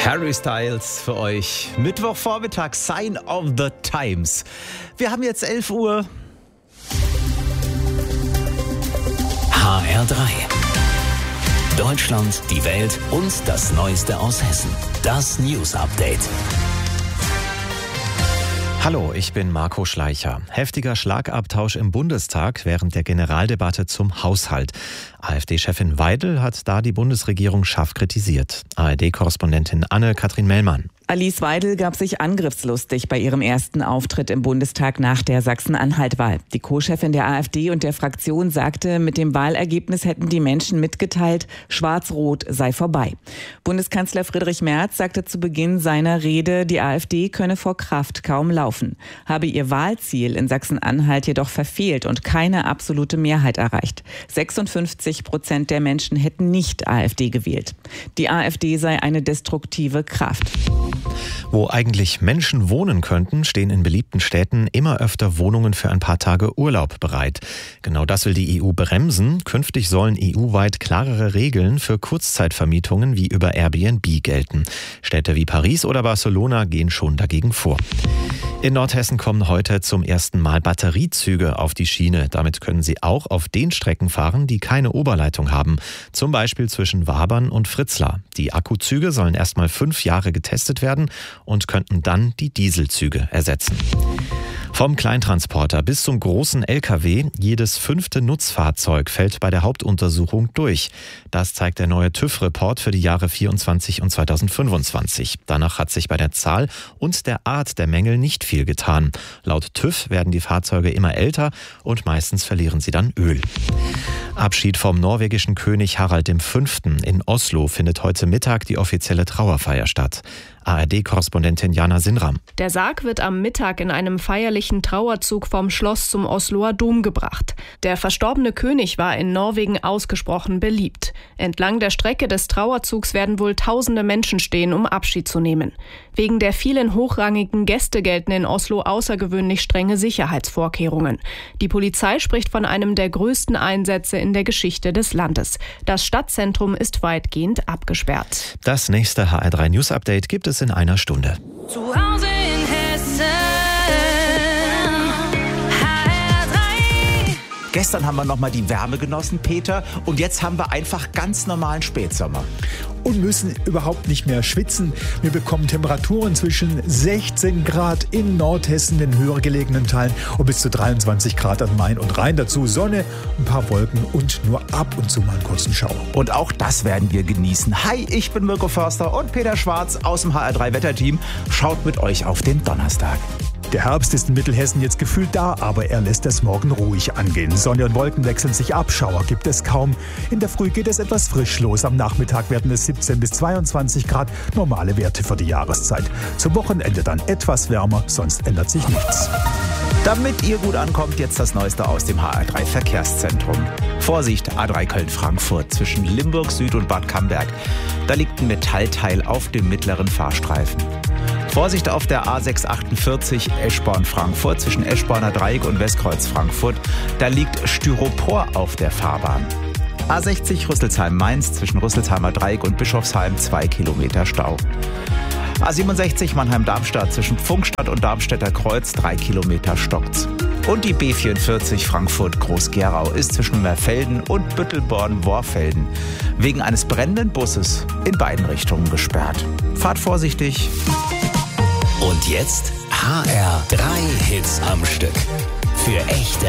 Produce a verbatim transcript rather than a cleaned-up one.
Harry Styles für euch. Mittwochvormittag, Sign of the Times. Wir haben jetzt elf Uhr. H R drei. Deutschland, die Welt und das Neueste aus Hessen. Das News Update. Hallo, ich bin Marco Schleicher. Heftiger Schlagabtausch im Bundestag während der Generaldebatte zum Haushalt. AfD-Chefin Weidel hat da die Bundesregierung scharf kritisiert. A R D-Korrespondentin Anne-Kathrin Mellmann. Alice Weidel gab sich angriffslustig bei ihrem ersten Auftritt im Bundestag nach der Sachsen-Anhalt-Wahl. Die Co-Chefin der AfD und der Fraktion sagte, mit dem Wahlergebnis hätten die Menschen mitgeteilt, Schwarz-Rot sei vorbei. Bundeskanzler Friedrich Merz sagte zu Beginn seiner Rede, die AfD könne vor Kraft kaum laufen, habe ihr Wahlziel in Sachsen-Anhalt jedoch verfehlt und keine absolute Mehrheit erreicht. sechsundfünfzig Prozent der Menschen hätten nicht AfD gewählt. Die AfD sei eine destruktive Kraft. Wo eigentlich Menschen wohnen könnten, stehen in beliebten Städten immer öfter Wohnungen für ein paar Tage Urlaub bereit. Genau das will die E U bremsen. Künftig sollen E U-weit klarere Regeln für Kurzzeitvermietungen wie über Airbnb gelten. Städte wie Paris oder Barcelona gehen schon dagegen vor. In Nordhessen kommen heute zum ersten Mal Batteriezüge auf die Schiene. Damit können sie auch auf den Strecken fahren, die keine Oberleitung haben. Zum Beispiel zwischen Wabern und Fritzlar. Die Akkuzüge sollen erstmal fünf Jahre getestet werden und könnten dann die Dieselzüge ersetzen. Vom Kleintransporter bis zum großen L K W, jedes fünfte Nutzfahrzeug fällt bei der Hauptuntersuchung durch. Das zeigt der neue TÜV-Report für die Jahre vierundzwanzig und zweitausendfünfundzwanzig. Danach hat sich bei der Zahl und der Art der Mängel nicht viel getan. Laut TÜV werden die Fahrzeuge immer älter und meistens verlieren sie dann Öl. Abschied vom norwegischen König Harald der Fünfte. In Oslo findet heute Mittag die offizielle Trauerfeier statt. A R D-Korrespondentin Jana Sinram. Der Sarg wird am Mittag in einem feierlichen Trauerzug vom Schloss zum Osloer Dom gebracht. Der verstorbene König war in Norwegen ausgesprochen beliebt. Entlang der Strecke des Trauerzugs werden wohl tausende Menschen stehen, um Abschied zu nehmen. Wegen der vielen hochrangigen Gäste gelten in Oslo außergewöhnlich strenge Sicherheitsvorkehrungen. Die Polizei spricht von einem der größten Einsätze in der Geschichte des Landes. Das Stadtzentrum ist weitgehend abgesperrt. Das nächste H R drei News Update gibt es in einer Stunde. Zu Hause in Hessen, H R drei. Gestern haben wir nochmal die Wärme genossen, Peter. Und jetzt haben wir einfach ganz normalen Spätsommer. Und müssen überhaupt nicht mehr schwitzen. Wir bekommen Temperaturen zwischen sechzehn Grad in Nordhessen, den höher gelegenen Teilen, und bis zu dreiundzwanzig Grad an Main und Rhein. Dazu Sonne, ein paar Wolken und nur ab und zu mal einen kurzen Schauer. Und auch das werden wir genießen. Hi, ich bin Mirko Förster und Peter Schwarz aus dem H R drei Wetterteam. Schaut mit euch auf den Donnerstag. Der Herbst ist in Mittelhessen jetzt gefühlt da, aber er lässt es morgen ruhig angehen. Sonne und Wolken wechseln sich ab, Schauer gibt es kaum. In der Früh geht es etwas frisch los. Am Nachmittag werden es siebzehn bis zweiundzwanzig Grad, normale Werte für die Jahreszeit. Zum Wochenende dann etwas wärmer, sonst ändert sich nichts. Damit ihr gut ankommt, jetzt das Neueste aus dem H R drei Verkehrszentrum. Vorsicht, A drei Köln-Frankfurt zwischen Limburg Süd und Bad Camberg. Da liegt ein Metallteil auf dem mittleren Fahrstreifen. Vorsicht auf der A sechs achtundvierzig Eschborn-Frankfurt zwischen Eschborner Dreieck und Westkreuz Frankfurt. Da liegt Styropor auf der Fahrbahn. A sechzig Rüsselsheim-Mainz zwischen Rüsselsheimer Dreieck und Bischofsheim zwei Kilometer Stau. A siebenundsechzig Mannheim-Darmstadt zwischen Pfungstadt und Darmstädter Kreuz drei Kilometer stockt's. Und die B vierundvierzig Frankfurt-Groß-Gerau ist zwischen Merfelden und Büttelborn-Worfelden wegen eines brennenden Busses in beiden Richtungen gesperrt. Fahrt vorsichtig. Und jetzt H R drei Hits am Stück. Für echte